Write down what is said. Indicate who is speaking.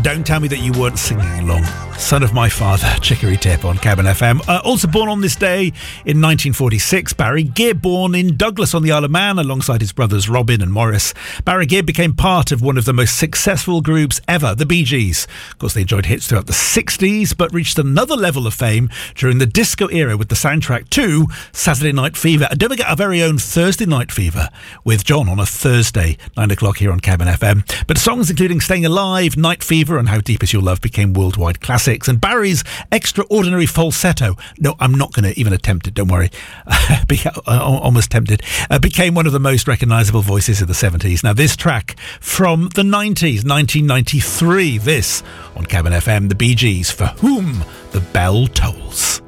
Speaker 1: Don't Tell Me That You Weren't Singing Along. Son of My Father, Chicory Tip on Cabin FM. Also born on this day in 1946, Barry Gibb, born in Douglas on the Isle of Man alongside his brothers Robin and Morris. Barry Gibb became part of one of the most successful groups ever, the Bee Gees. Of course, they enjoyed hits throughout the 60s, but reached another level of fame during the disco era with the soundtrack to Saturday Night Fever. And don't forget our very own Thursday Night Fever with John on a Thursday, 9 o'clock here on Cabin FM. But songs including Staying Alive, Night Fever and How Deep Is Your Love became worldwide classics. And Barry's extraordinary falsetto, no, I'm not going to even attempt it, don't worry, almost tempted, became one of the most recognisable voices of the 70s. Now this track from the 90s, 1993, this on Cabin FM, the Bee Gees, For Whom the Bell Tolls.